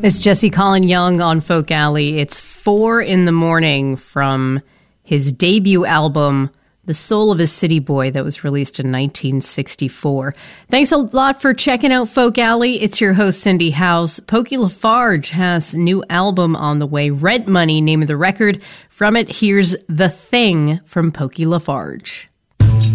It's Jesse Colin Young on Folk Alley. It's 4 in the morning from his debut album, The Soul of a City Boy, that was released in 1964. Thanks a lot for checking out Folk Alley. It's your host, Cindy House. Pokey LaFarge has a new album on the way, Rent Money, name of the record. From it, here's The Thing from Pokey LaFarge.